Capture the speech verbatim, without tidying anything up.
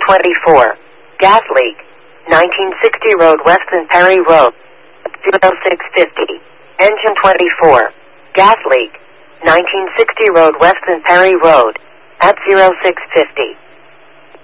twenty-four. Gas leak. nineteen sixty Road Weston Perry Road. zero six fifty. Engine twenty-four. Gas leak. nineteen sixty Road Weston Perry Road. At zero six fifty.